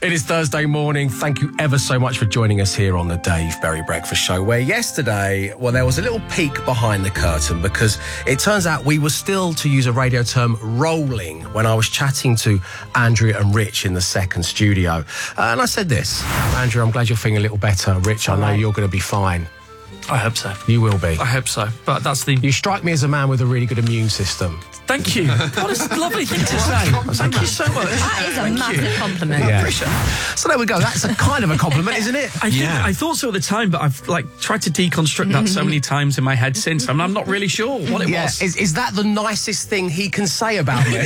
It is Thursday morning. Thank you ever so much for joining us here on the Dave Berry Breakfast Show, where yesterday, well, there was a little peek behind the curtain because it turns out we were still, to use a radio term, rolling when I was chatting to Andrea and Rich in the second studio. And I said this, Andrea, I'm glad you're feeling a little better. Rich, I know you're going to be fine. I hope so. You will be. I hope so. But that's the... You strike me as a man with a really good immune system. Thank you. What a lovely thing to say. Thank you so much. That is a massive compliment. Yeah. So there we go. That's a kind of a compliment, isn't it? I thought so at the time, but I've tried to deconstruct that so many times in my head since, and I'm not really sure what it was. Is that the nicest thing he can say about me?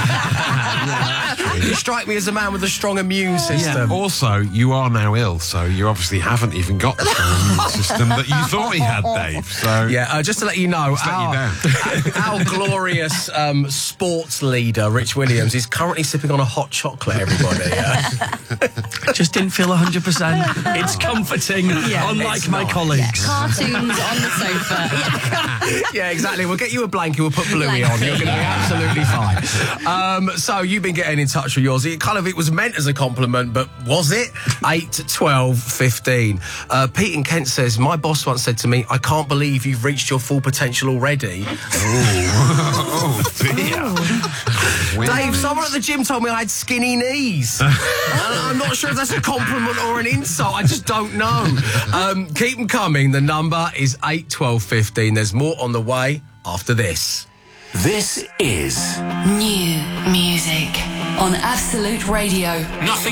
You strike me as a man with a strong immune system. Yeah. Also, you are now ill, so you obviously haven't even got the strong immune system that you thought he had, Dave. So just to let you know, our glorious sports leader, Rich Williams, is currently sipping on a hot chocolate, everybody. I just didn't feel 100%. It's comforting, unlike my colleagues. Cartoons on the sofa. Yeah, exactly. We'll get you a blanket, we'll put Bluey on. You're going to be absolutely fine. So you've been getting in touch with yours. It was meant as a compliment, but was it? 8, 12, 15. Pete in Kent says, my boss once said to me, I can't believe you've reached your full potential already. Oh, dear. Dave, someone at the gym told me I had skinny knees. I'm not sure if that's a compliment or an insult. I just don't know. Keep them coming. The number is 8, 12, 15. There's more on the way after this. This is New music on Absolute Radio. Nothing